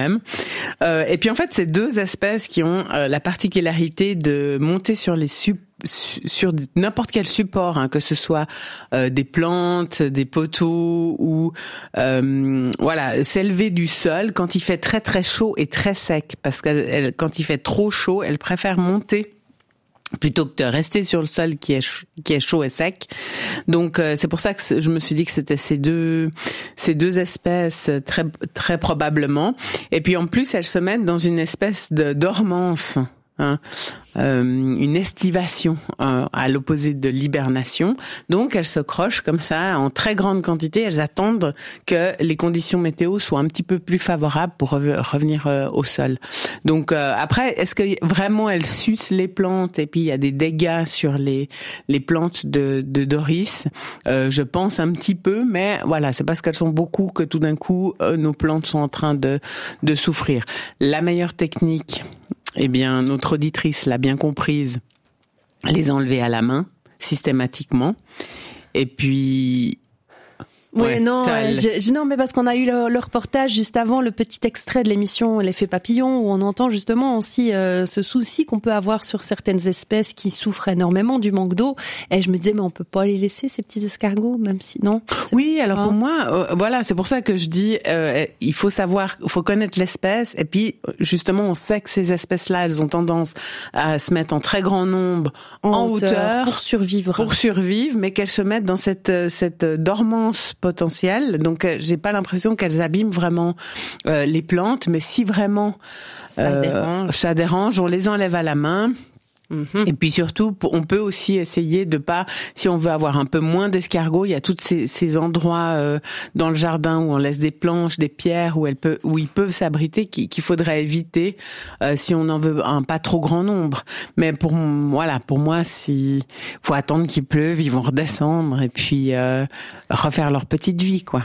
même. Et puis en fait, c'est deux espèces qui ont la particularité de monter sur sur n'importe quel support, hein, que ce soit des plantes, des poteaux ou s'élever du sol quand il fait très très chaud et très sec, parce que quand il fait trop chaud, elle préfère monter plutôt que de rester sur le sol qui est chaud et sec. Donc c'est pour ça que je me suis dit que c'était ces deux espèces très très probablement. Et puis en plus, elles se mettent dans une espèce de dormance. Une estivation à l'opposé de l'hibernation. Donc elles se crochent comme ça en très grande quantité. Elles attendent que les conditions météo soient un petit peu plus favorables pour revenir au sol. Donc après, est-ce que vraiment elles sucent les plantes et puis il y a des dégâts sur les plantes de Doris? Je pense un petit peu, mais voilà, c'est parce qu'elles sont beaucoup que tout d'un coup nos plantes sont en train de souffrir. La meilleure technique, eh bien, notre auditrice l'a bien comprise, les enlever à la main, systématiquement. Et puis... Oui, non, non, mais parce qu'on a eu le reportage juste avant, le petit extrait de l'émission L'effet papillon, où on entend justement aussi ce souci qu'on peut avoir sur certaines espèces qui souffrent énormément du manque d'eau. Et je me disais, mais on peut pas les laisser, ces petits escargots, même si non. Oui, alors pour moi, voilà, c'est pour ça que je dis, il faut connaître l'espèce. Et puis, justement, on sait que ces espèces-là, elles ont tendance à se mettre en très grand nombre, en hauteur, pour survivre, mais qu'elles se mettent dans cette dormance potentielle. Donc j'ai pas l'impression qu'elles abîment vraiment les plantes, mais si vraiment ça dérange, on les enlève à la main. Et puis surtout, on peut aussi essayer de pas, si on veut avoir un peu moins d'escargots, il y a tous ces endroits dans le jardin où on laisse des planches, des pierres où ils peuvent s'abriter, qu'il faudrait éviter si on en veut un pas trop grand nombre. Mais pour moi, si faut attendre qu'il pleuve, ils vont redescendre et puis refaire leur petite vie, quoi.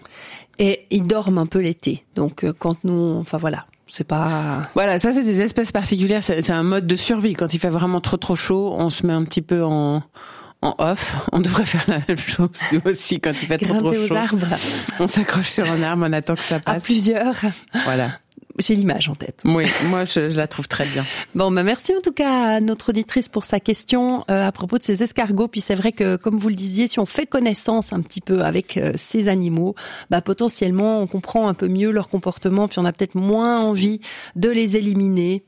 Et ils dorment un peu l'été. Donc quand nous, c'est pas... Voilà, ça c'est des espèces particulières, c'est un mode de survie. Quand il fait vraiment trop chaud, on se met un petit peu en off. On devrait faire la même chose aussi quand il fait trop chaud. Grimper aux arbres. On s'accroche sur un arbre, on attend que ça passe. À plusieurs. Voilà. J'ai l'image en tête. Oui, moi je la trouve très bien. Bon, merci en tout cas à notre auditrice pour sa question à propos de ces escargots. Puis c'est vrai que, comme vous le disiez, si on fait connaissance un petit peu avec ces animaux, potentiellement on comprend un peu mieux leur comportement, puis on a peut-être moins envie de les éliminer.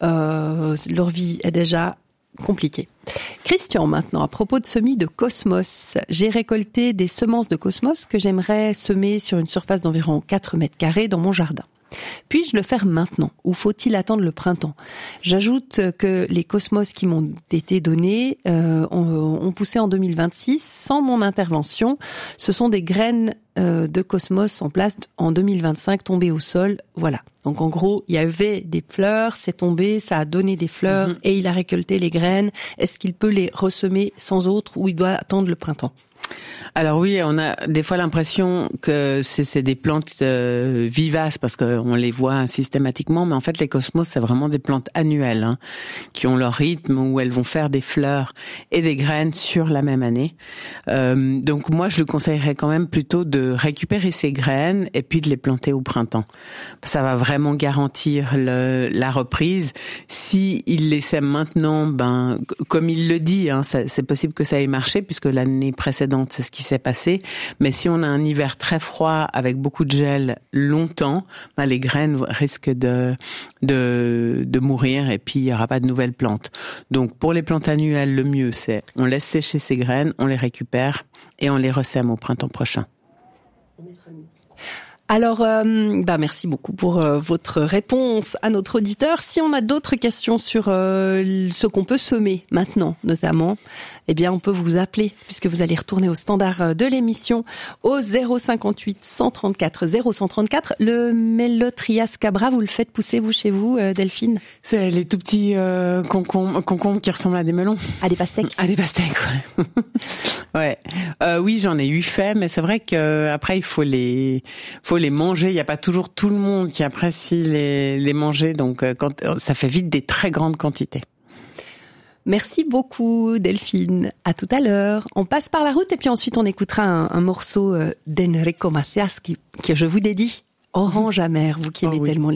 Leur vie est déjà compliquée. Christian, maintenant, à propos de semis de cosmos. J'ai récolté des semences de cosmos que j'aimerais semer sur une surface d'environ 4 mètres carrés dans mon jardin. Puis-je le faire maintenant ou faut-il attendre le printemps? J'ajoute que les cosmos qui m'ont été donnés ont poussé en 2026 sans mon intervention. Ce sont des graines de cosmos en place en 2025 tombées au sol. Voilà. Donc en gros, il y avait des fleurs, c'est tombé, ça a donné des fleurs et il a récolté les graines. Est-ce qu'il peut les ressemer sans autre ou il doit attendre le printemps? Alors oui, on a des fois l'impression que c'est des plantes vivaces parce qu'on les voit systématiquement, mais en fait les cosmos c'est vraiment des plantes annuelles qui ont leur rythme où elles vont faire des fleurs et des graines sur la même année. Donc moi je le conseillerais quand même plutôt de récupérer ces graines et puis de les planter au printemps. Ça va vraiment garantir la reprise. Si il les sème maintenant, comme il le dit, c'est possible que ça ait marché puisque l'année précédente c'est ce qui s'est passé, mais si on a un hiver très froid avec beaucoup de gel longtemps, les graines risquent de mourir et puis il y aura pas de nouvelles plantes. Donc pour les plantes annuelles, le mieux c'est on laisse sécher ces graines, on les récupère et on les ressème au printemps prochain. Alors, merci beaucoup pour votre réponse à notre auditeur. Si on a d'autres questions sur ce qu'on peut semer maintenant, notamment, eh bien, on peut vous appeler puisque vous allez retourner au standard de l'émission au 058 134 0134. Le Mélotrias cabra, vous le faites pousser vous chez vous, Delphine? C'est les tout petits concombres qui ressemblent à des melons. À des pastèques. À des pastèques, ouais. Ouais. Oui, j'en ai eu fait, mais c'est vrai que après il faut les manger. Il n'y a pas toujours tout le monde qui apprécie les manger, donc ça fait vite des très grandes quantités. Merci beaucoup Delphine. À tout à l'heure. On passe par la route et puis ensuite on écoutera un morceau d'Enrico Macias que je vous dédie. Orange amer, vous qui aimez tellement